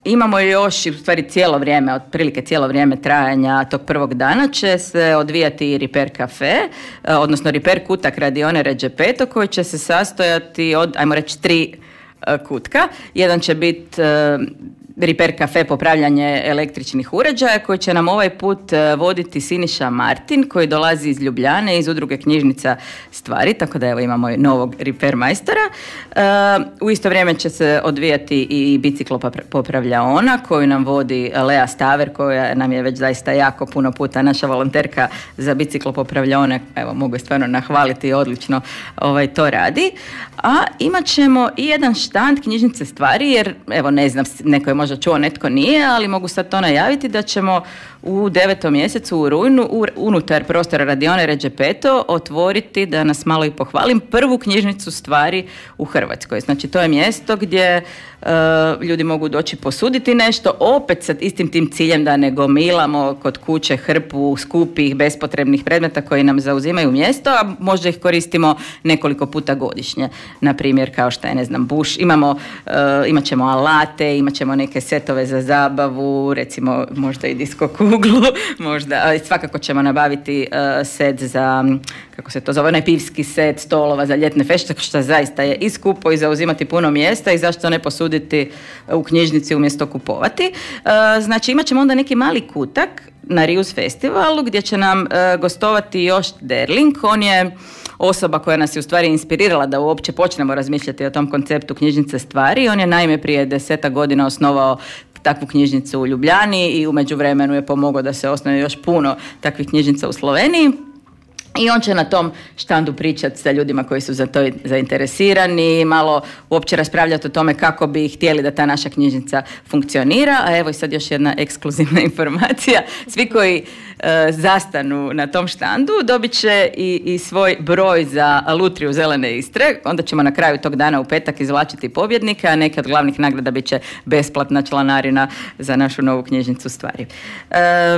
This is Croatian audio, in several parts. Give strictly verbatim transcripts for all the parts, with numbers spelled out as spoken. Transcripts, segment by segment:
Imamo još, u stvari cijelo vrijeme, otprilike cijelo vrijeme trajanja tog prvog dana će se odvijati Repair Cafe, odnosno Repair kutak radione Redžepeto, koji će se sastojati od, ajmo reći, tri kutka. Jedan će biti Repair Cafe, popravljanje električnih uređaja, koji će nam ovaj put voditi Siniša Martin, koji dolazi iz Ljubljane, iz udruge Knjižnica stvari, tako da evo imamo i novog repair majstora. U isto vrijeme će se odvijati i biciklo popravljaona, koju nam vodi Lea Staver, koja nam je već zaista jako puno puta naša volonterka za biciklo popravljaone. Evo, mogu je stvarno nahvaliti, odlično ovaj, to radi. A imat ćemo i jedan štand Knjižnice stvari, jer evo ne znam, neko je možda čuo, netko nije, ali mogu sad to najaviti da ćemo u devetom mjesecu u rujnu u, unutar prostora radione Redžepeto otvoriti, da nas malo i pohvalim, prvu knjižnicu stvari u Hrvatskoj. Znači to je mjesto gdje uh, ljudi mogu doći posuditi nešto, opet sa istim tim ciljem da ne gomilamo kod kuće hrpu skupih bespotrebnih predmeta koji nam zauzimaju mjesto, a možda ih koristimo nekoliko puta godišnje. Na primjer, kao što je, ne znam, buš, imamo, uh, imat ćemo alate, imat ćemo neke setove za zabavu, recimo možda i disko kuglu, možda, svakako ćemo nabaviti uh, set za, kako se to zove, onaj pivski set stolova za ljetne fešte, što zaista je i skupo i zauzimati puno mjesta i zašto ne posuditi u knjižnici umjesto kupovati. Uh, znači imat ćemo onda neki mali kutak na Rius festivalu gdje će nam uh, gostovati još Derling. On je osoba koja nas je u stvari inspirirala da uopće počnemo razmišljati o tom konceptu knjižnice stvari. On je naime prije desetak godina osnovao takvu knjižnicu u Ljubljani i u međuvremenu je pomogao da se osnuje još puno takvih knjižnica u Sloveniji. I on će na tom štandu pričati sa ljudima koji su za to zainteresirani, malo uopće raspravljati o tome kako bi htjeli da ta naša knjižnica funkcionira. A evo i sad još jedna ekskluzivna informacija. Svi koji e, zastanu na tom štandu dobit će i, i svoj broj za Lutriju Zelene Istre. Onda ćemo na kraju tog dana u petak izvlačiti pobjednika, a neke od glavnih nagrada bit će besplatna članarina za našu novu knjižnicu stvari. E,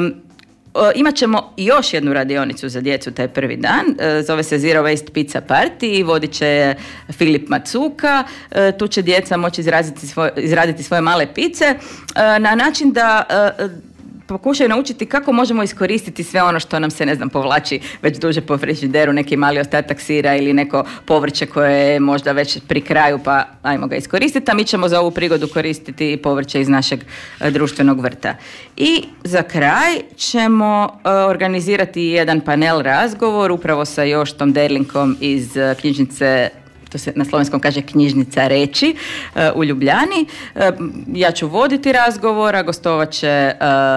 Imat ćemo još jednu radionicu za djecu taj prvi dan, zove se Zero Waste Pizza Party i vodit će Filip Macuka. Tu će djeca moći izraziti svoje, izraditi svoje male pice na način da pokušaju naučiti kako možemo iskoristiti sve ono što nam se, ne znam, povlači već duže po frižideru, neki mali ostatak sira ili neko povrće koje je možda već pri kraju, pa ajmo ga iskoristiti, a mi ćemo za ovu prigodu koristiti povrće iz našeg društvenog vrta. I za kraj ćemo uh, organizirati jedan panel razgovor upravo sa još tom Derlinkom iz uh, knjižnice, to se na slovenskom kaže knjižnica Reči u Ljubljani. Ja ću voditi razgovor, a gostovat će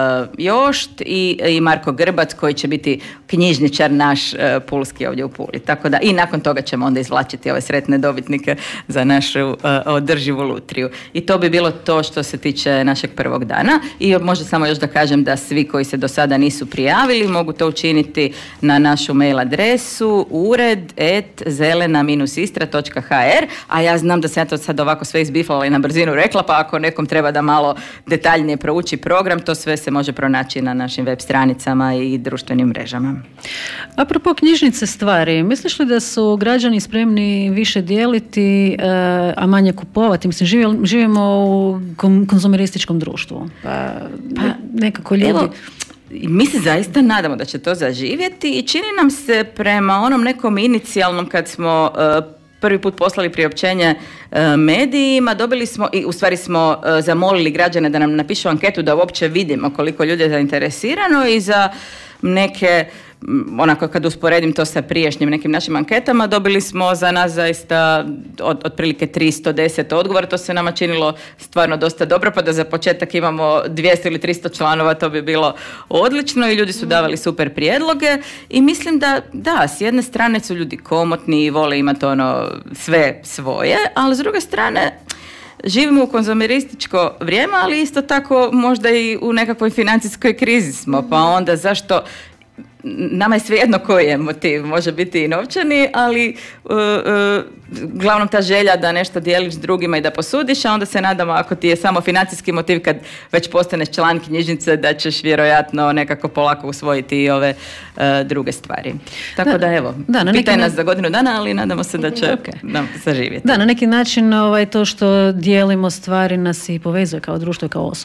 Jošt i, i Marko Grbac koji će biti knjižničar naš pulski ovdje u Puli. Tako da i nakon toga ćemo onda izvlačiti ove sretne dobitnike za našu održivu lutriju. I to bi bilo to što se tiče našeg prvog dana. I možda samo još da kažem da svi koji se do sada nisu prijavili mogu to učiniti na našu mail adresu ured et zelena istra točka ha er, a ja znam da sam ja to sad ovako sve izbifala i na brzinu rekla, pa ako nekom treba da malo detaljnije prouči program, to sve se može pronaći na našim web stranicama i društvenim mrežama. Apropo knjižnice stvari, misliš li da su građani spremni više dijeliti, a manje kupovati? Mislim, živimo u konzumerističkom društvu, pa, pa nekako ljudi... Evo, mi se zaista nadamo da će to zaživjeti i čini nam se prema onom nekom inicijalnom kad smo uh, prvi put poslali priopćenje uh, medijima, dobili smo i u stvari smo uh, zamolili građane da nam napišu anketu da uopće vidimo koliko ljudi je zainteresirano i za neke, onako kad usporedim to sa prijašnjim nekim našim anketama, dobili smo za nas zaista od, otprilike tristo deset odgovora, to se nama činilo stvarno dosta dobro, pa da za početak imamo dvjesto ili tristo članova, to bi bilo odlično i ljudi su davali super prijedloge i mislim da, da, s jedne strane su ljudi komotni i vole imati ono sve svoje, ali s druge strane živimo u konzumerističko vrijeme, ali isto tako možda i u nekakvoj financijskoj krizi smo, pa onda zašto nama je svejedno koji je motiv, može biti i novčani, ali uh, uh, glavnom ta želja da nešto dijeliš s drugima i da posudiš, a onda se nadamo ako ti je samo financijski motiv kad već postaneš član knjižnice da ćeš vjerojatno nekako polako usvojiti i ove uh, druge stvari. Tako da, da evo, da, pitaj nas na... za godinu dana, ali nadamo se da će okay. nam zaživjeti. Da, na neki način ovaj, to što dijelimo stvari nas i povezuje kao društvo i kao osobe.